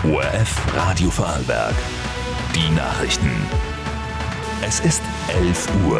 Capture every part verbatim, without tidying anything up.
O R F Radio Vorarlberg. Die Nachrichten. Es ist elf Uhr.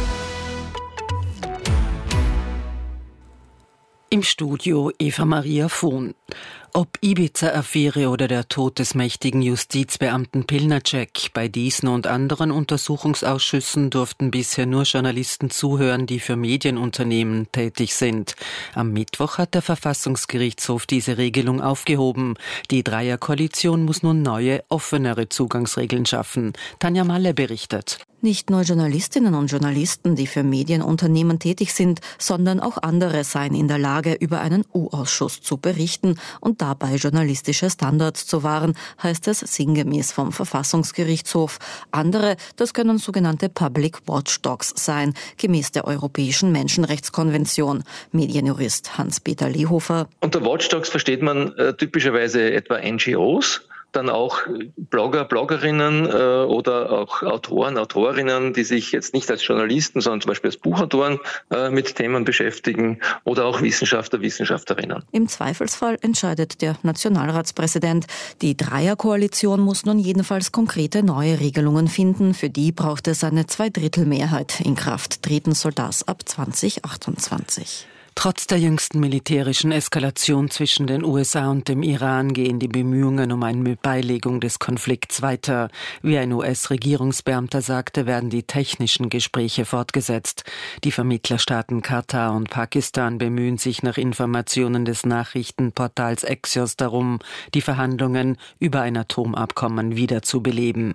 Im Studio Eva Maria Vohn. Ob Ibiza-Affäre oder der Tod des mächtigen Justizbeamten Pilnacek, bei diesen und anderen Untersuchungsausschüssen durften bisher nur Journalisten zuhören, die für Medienunternehmen tätig sind. Am Mittwoch hat der Verfassungsgerichtshof diese Regelung aufgehoben. Die Dreierkoalition muss nun neue, offenere Zugangsregeln schaffen. Tanja Malle berichtet. Nicht nur Journalistinnen und Journalisten, die für Medienunternehmen tätig sind, sondern auch andere seien in der Lage, über einen U-Ausschuss zu berichten und dabei journalistische Standards zu wahren, heißt es sinngemäß vom Verfassungsgerichtshof. Andere, das können sogenannte Public Watchdogs sein, gemäß der Europäischen Menschenrechtskonvention. Medienjurist Hans-Peter Lehofer. Unter Watchdogs versteht man äh, typischerweise etwa N G Os. Dann auch Blogger, Bloggerinnen äh, oder auch Autoren, Autorinnen, die sich jetzt nicht als Journalisten, sondern zum Beispiel als Buchautoren äh, mit Themen beschäftigen oder auch Wissenschaftler, Wissenschaftlerinnen. Im Zweifelsfall entscheidet der Nationalratspräsident. Die Dreierkoalition muss nun jedenfalls konkrete neue Regelungen finden. Für die braucht es eine Zweidrittelmehrheit. In Kraft treten soll das ab zwanzig achtundzwanzig. Trotz der jüngsten militärischen Eskalation zwischen den U S A und dem Iran gehen die Bemühungen um eine Beilegung des Konflikts weiter. Wie ein U S-Regierungsbeamter sagte, werden die technischen Gespräche fortgesetzt. Die Vermittlerstaaten Katar und Pakistan bemühen sich nach Informationen des Nachrichtenportals Axios darum, die Verhandlungen über ein Atomabkommen wiederzubeleben.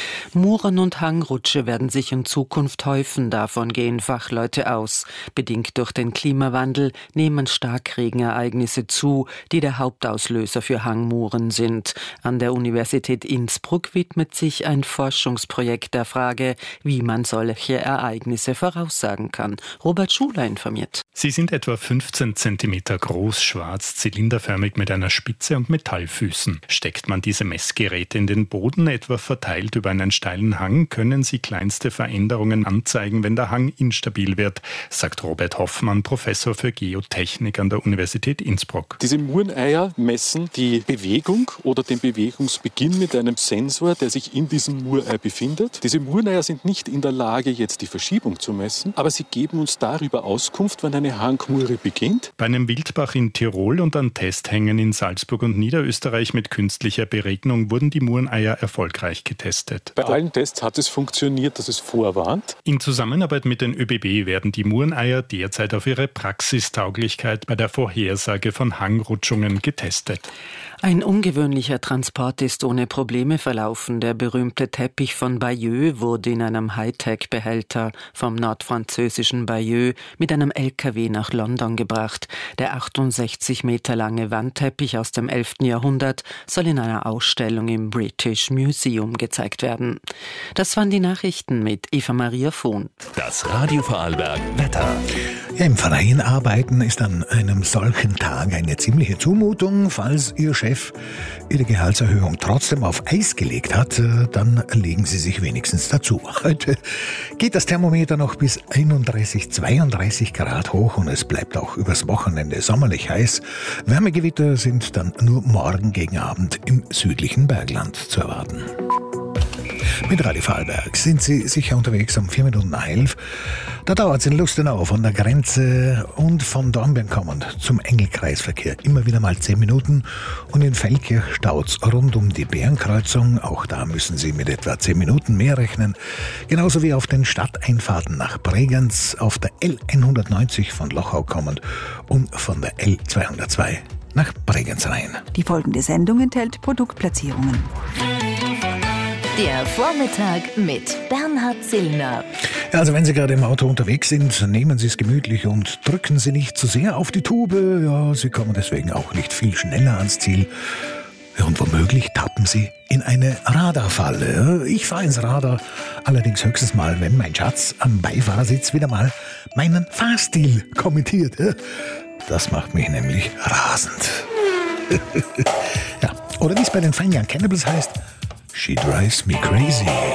Muren und Hangrutsche werden sich in Zukunft häufen, davon gehen Fachleute aus. Bedingt durch den Klimawandel nehmen Starkregenereignisse zu, die der Hauptauslöser für Hangmuren sind. An der Universität Innsbruck widmet sich ein Forschungsprojekt der Frage, wie man solche Ereignisse voraussagen kann. Robert Schuler informiert. Sie sind etwa fünfzehn Zentimeter groß, schwarz, zylinderförmig mit einer Spitze und Metallfüßen. Steckt man diese Messgeräte in den Boden, etwa verteilt über einen steilen Hang, können sie kleinste Veränderungen anzeigen, wenn der Hang instabil wird, sagt Robert Hoffmann, Professor für Geotechnik an der Universität Innsbruck. Diese Mureneier messen die Bewegung oder den Bewegungsbeginn mit einem Sensor, der sich in diesem Murei befindet. Diese Mureneier sind nicht in der Lage, jetzt die Verschiebung zu messen, aber sie geben uns darüber Auskunft, wann eine Hangmure beginnt. Bei einem Wildbach in Tirol und an Testhängen in Salzburg und Niederösterreich mit künstlicher Beregnung wurden die Mureneier erfolgreich getestet. Bei allen Tests hat es funktioniert, dass es vorwarnt. In Zusammenarbeit mit den ÖBB werden die Mureneier derzeit auf ihre Praxistauglichkeit bei der Vorhersage von Hangrutschungen getestet. Ein ungewöhnlicher Transport ist ohne Probleme verlaufen. Der berühmte Teppich von Bayeux wurde in einem Hightech-Behälter vom nordfranzösischen Bayeux mit einem L K W nach London gebracht. Der achtundsechzig Meter lange Wandteppich aus dem elften Jahrhundert soll in einer Ausstellung im British Museum gezeigt werden. Das waren die Nachrichten mit Eva Maria Vohn. Das Radio Vorarlberg Wetter. Ja, im Freien arbeiten ist an einem solchen Tag eine ziemliche Zumutung. Falls Ihr Chef Ihre Gehaltserhöhung trotzdem auf Eis gelegt hat, dann legen Sie sich wenigstens dazu. Heute geht das Thermometer noch bis einunddreißig, zweiunddreißig Grad hoch und es bleibt auch übers Wochenende sommerlich heiß. Wärmegewitter sind dann nur morgen gegen Abend im südlichen Bergland zu erwarten. Mit Radio Vorarlberg sind Sie sicher unterwegs um vier Minuten nach elf. Da dauert es in Lustenau von der Grenze und von Dornbirn kommend zum Engelkreisverkehr immer wieder mal zehn Minuten. Und in Feldkirch staut's rund um die Bärenkreuzung. Auch da müssen Sie mit etwa zehn Minuten mehr rechnen. Genauso wie auf den Stadteinfahrten nach Bregenz, auf der L hundertneunzig von Lochau kommend und von der L zweihundertzwei nach Bregenz rein. Die folgende Sendung enthält Produktplatzierungen. Der Vormittag mit Bernhard Zillner. Also wenn Sie gerade im Auto unterwegs sind, nehmen Sie es gemütlich und drücken Sie nicht zu sehr auf die Tube. Ja, Sie kommen deswegen auch nicht viel schneller ans Ziel. Und womöglich tappen Sie in eine Radarfalle. Ich fahre ins Radar, allerdings höchstens mal, wenn mein Schatz am Beifahrersitz wieder mal meinen Fahrstil kommentiert. Das macht mich nämlich rasend. Ja, oder wie es bei den Fine Young Cannibals heißt, She drives me crazy.